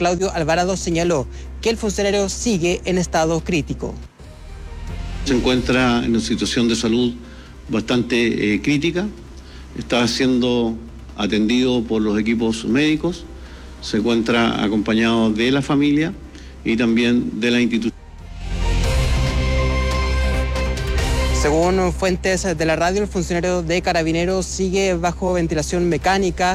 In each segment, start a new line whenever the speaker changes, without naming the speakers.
Claudio Alvarado señaló que el funcionario sigue en estado crítico.
Se encuentra en una situación de salud bastante crítica, está siendo atendido por los equipos médicos, se encuentra acompañado de la familia y también de la institución.
Según fuentes de la radio, el funcionario de Carabineros sigue bajo ventilación mecánica,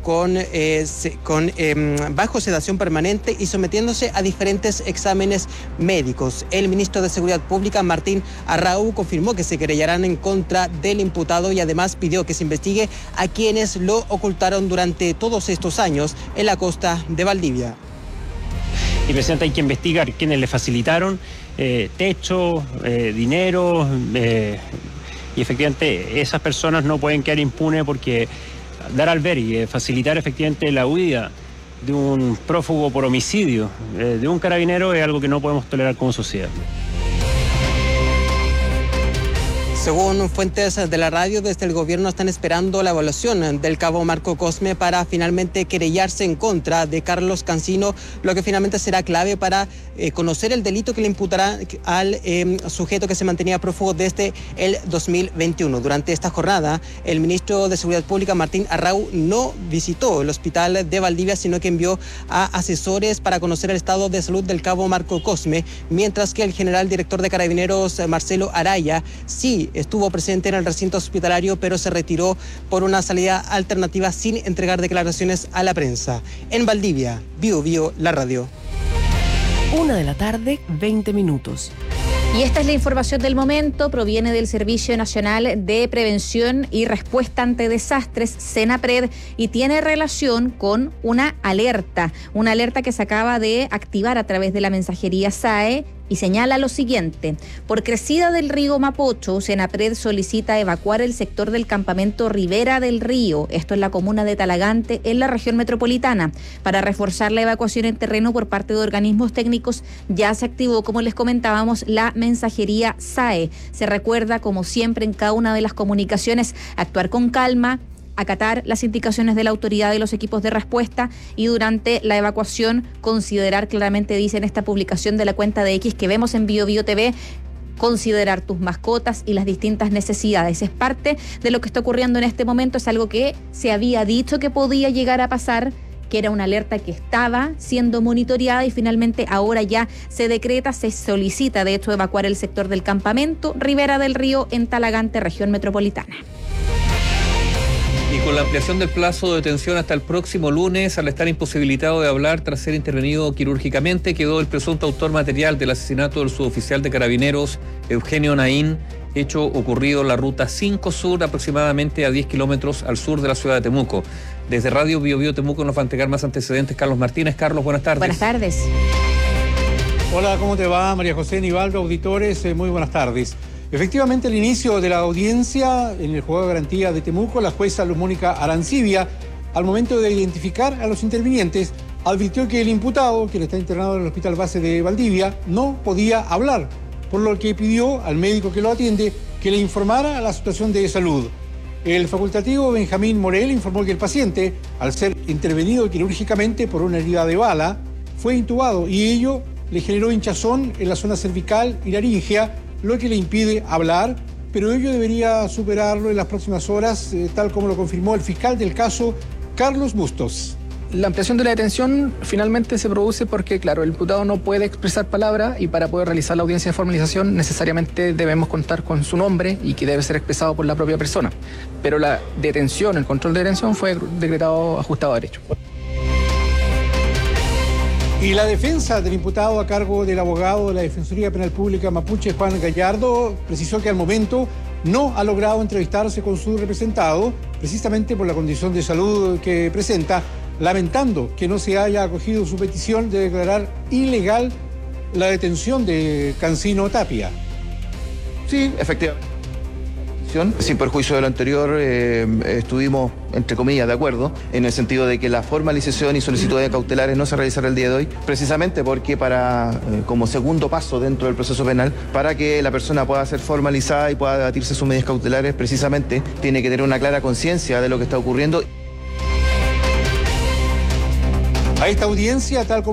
bajo sedación permanente y sometiéndose a diferentes exámenes médicos. El ministro de Seguridad Pública, Martín Arrau, confirmó que se querellarán en contra del imputado y además pidió que se investigue a quienes lo ocultaron durante todos estos años en la costa de Valdivia.
Y presidente, hay que investigar quienes le facilitaron techo, dinero, y efectivamente esas personas no pueden quedar impunes porque dar albergue, facilitar efectivamente la huida de un prófugo por homicidio, de un carabinero, es algo que no podemos tolerar como sociedad.
Según fuentes de la radio, desde el gobierno están esperando la evaluación del cabo Marco Cosme para finalmente querellarse en contra de Carlos Cancino, lo que finalmente será clave para conocer el delito que le imputará al sujeto que se mantenía prófugo desde el 2021. Durante esta jornada, el ministro de Seguridad Pública, Martín Arrau, no visitó el hospital de Valdivia, sino que envió a asesores para conocer el estado de salud del cabo Marco Cosme, mientras que el general director de Carabineros, Marcelo Araya, sí estuvo presente en el recinto hospitalario, pero se retiró por una salida alternativa sin entregar declaraciones a la prensa. En Valdivia, Bio, la radio.
1:20 p.m.
Y esta es la información del momento, proviene del Servicio Nacional de Prevención y Respuesta ante Desastres, SENAPRED, y tiene relación con una alerta que se acaba de activar a través de la mensajería SAE, y señala lo siguiente: por crecida del río Mapocho, SENAPRED solicita evacuar el sector del campamento Ribera del Río, esto es la comuna de Talagante, en la región metropolitana. Para reforzar la evacuación en terreno por parte de organismos técnicos, ya se activó, como les comentábamos, la mensajería SAE. Se recuerda, como siempre en cada una de las comunicaciones, actuar con calma, acatar las indicaciones de la autoridad y los equipos de respuesta, y durante la evacuación considerar, claramente dice en esta publicación de la cuenta de X que vemos en Bio TV, considerar tus mascotas y las distintas necesidades. Es parte de lo que está ocurriendo en este momento, es algo que se había dicho que podía llegar a pasar, que era una alerta que estaba siendo monitoreada y finalmente ahora ya se decreta, se solicita de hecho evacuar el sector del campamento Ribera del Río en Talagante, región metropolitana.
Y con la ampliación del plazo de detención hasta el próximo lunes, al estar imposibilitado de hablar tras ser intervenido quirúrgicamente, quedó el presunto autor material del asesinato del suboficial de Carabineros, Eugenio Naín, hecho ocurrido en la ruta 5 Sur, aproximadamente a 10 kilómetros al sur de la ciudad de Temuco. Desde Radio Bio Temuco nos va a entregar más antecedentes Carlos Martínez. Carlos, buenas tardes.
Buenas tardes.
Hola, ¿cómo te va? María José Nivaldo, auditores, muy buenas tardes. Efectivamente, al inicio de la audiencia en el juzgado de garantía de Temuco, la jueza Luz Mónica Arancibia, al momento de identificar a los intervinientes, advirtió que el imputado, quien está internado en el hospital base de Valdivia, no podía hablar, por lo que pidió al médico que lo atiende que le informara a la situación de salud. El facultativo Benjamín Morel informó que el paciente, al ser intervenido quirúrgicamente por una herida de bala, fue intubado y ello le generó hinchazón en la zona cervical y laríngea, lo que le impide hablar, pero ello debería superarlo en las próximas horas, tal como lo confirmó el fiscal del caso, Carlos Bustos.
La ampliación de la detención finalmente se produce porque, claro, el imputado no puede expresar palabra y para poder realizar la audiencia de formalización necesariamente debemos contar con su nombre y que debe ser expresado por la propia persona. Pero la detención, el control de detención fue decretado ajustado a derecho.
Y la defensa del imputado a cargo del abogado de la Defensoría Penal Pública Mapuche, Juan Gallardo, precisó que al momento no ha logrado entrevistarse con su representado, precisamente por la condición de salud que presenta, lamentando que no se haya acogido su petición de declarar ilegal la detención de Cancino Tapia.
Sí, efectivamente. Sin perjuicio de lo anterior, estuvimos, entre comillas, de acuerdo, en el sentido de que la formalización y solicitud de cautelares no se realizará el día de hoy, precisamente porque como segundo paso dentro del proceso penal, para que la persona pueda ser formalizada y pueda debatirse sus medidas cautelares, precisamente tiene que tener una clara conciencia de lo que está ocurriendo.
A esta audiencia, tal como